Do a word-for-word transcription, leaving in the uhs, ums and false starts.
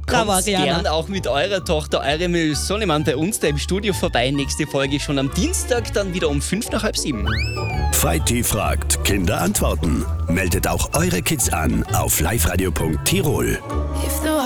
Bravo, Kommt Ariana. gern auch mit eurer Tochter Eiremil Sonnemann bei uns da im Studio vorbei. Nächste Folge schon am Dienstag, dann wieder um fünf nach halb sieben. Veit fragt, Kinder antworten. Meldet auch eure Kids an auf liveradio punkt tirol.